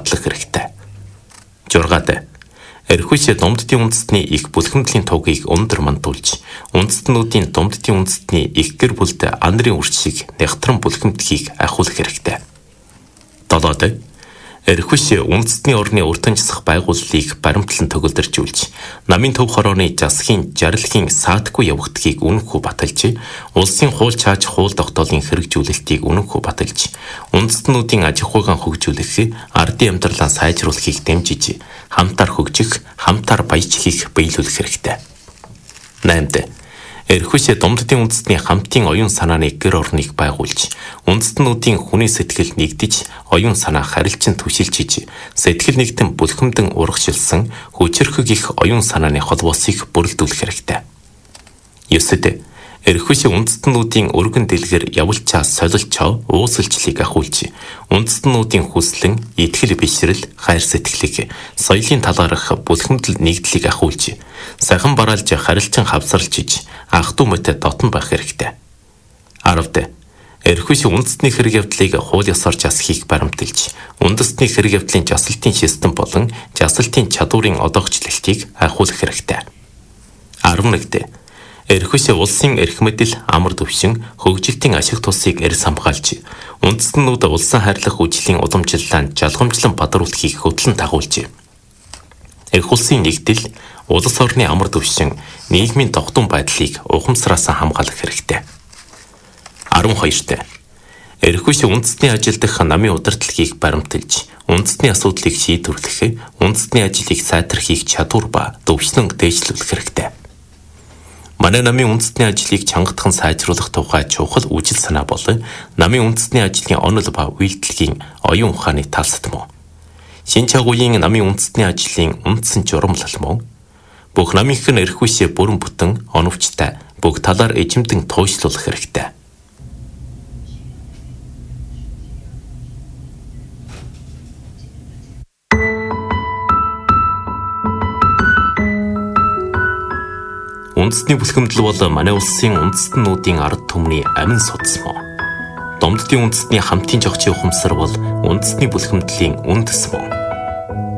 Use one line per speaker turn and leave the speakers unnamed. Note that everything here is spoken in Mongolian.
бодлох хэрэгтэй. 6. Эрхүйсээ Думддын үндэстний их бүлхэмдлийн тугийг өндөр мандуулж, үндэстнүүдийн Думддын үндэстний их гэр бүлд андрын үрч шиг нягтран бүлхэмдхийг ахиулах хэрэгтэй. 7. Эрхүйсээ үндэстний орны уртанчсах байгууллыг баримтлан төгөлдөржүүлж, намын төв хорооны засгийн жаргалхийн саатгүй явагдахыг үнэнхүү баталж, улсын хуул чааж хуул тогтоолын хэрэгжүүлэлтийг үнэнхүү баталж, үндэстнүүдийн аж ахуйн хөгжүүлэх, ардын амьдралаа сайжруулахыг дэмжиж, хамтаар хөгжих, хамтаар баяжхийг биелүүлэх хэрэгтэй. 8. Эрхүйсээ Думддын үндэстний хамтын оюун санааны гэр орныг байгуулж, үндэстнүүдийн хүний сэтгэл нэгдэж, оюун санаа харилцан түшилжиж, сэтгэл нэгтэн бүлхэмдэн урагшилсан хүчрхэг их оюун санааны холбоосыг бүрэлдүүлэх хэрэгтэй. 9. Эрхүйсээ үндэстнүүдийн өргөн дэлгэр явуулчаа солилчоо уусалчлыг ахиулж, үндэстнүүдийн хүслэн, итгэл бишрэл, хайр сэтгэлийг, соёлын талаарх бүлхэмдэл нэгдлийг ахиулж, сахин бараалж харилцан хавсарлжиж, ах トゥ мэт дотн байх хэрэгтэй. 10. Эрхүйсээ үндэстний хэрэг явдлыг хууль ёсоор жасахыг баримталж, үндэстний хэрэг явдлын жасалтын систем болон жасалтын чадварын одоогчлолтыг ахиулах хэрэгтэй. 11. Эрхүйсээ улсын эрх мэдэл, амар төвшин, хөгжилтийн ашиг тусыг эрс хамгаалж, үндэстнүүд улсын хайрлах үжлийн уламжлалаа жалгамжлан бадруулахыг хөтлөн дагуулж, эрх улсын нэгдэл, улс орны амар төвшин, нийгмийн тогтун байдлыг ухамсараас хамгаалах хэрэгтэй. 12. Эрхүйсээ үндэстний ажил дах намын удирдлагыг баримталж, үндэстний асуудлыг шийдвэрлэх, үндэстний ажлыг сайтрахыг чадвар ба төвшлэн дээшлүүлэх хэрэгтэй. Манай намын үндэстний ажлыг чангатхан сайжруулах тухай чухал үжил санаа бол намын үндэстний ажлын онол ба үйлдэлгийн оюун ухааны талсад мөн. Шинэ чагуугийн намын үндэстний ажлын үндсэн журамлал мөн. Бүх намынх нь эрхүйсээ бүрэн бүтэн оновчтой бүх талаар эзэмдэн туйшлуулах хэрэгтэй. Үндэстний бүлхэмдэл бол манай улсын үндэстнүүдийн ард түмний амин судас мөн. Думддын үндэстний хамтын жогчийн ухамсар бол үндэстний бүлхэмдлийн үндэс мөн.